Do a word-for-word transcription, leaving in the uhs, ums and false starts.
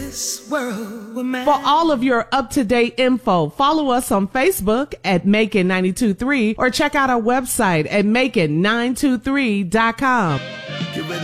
this world were mad. For all of your up-to-date info, follow us on Facebook at Macon nine two three or check out our website at Macon nine two three dot com.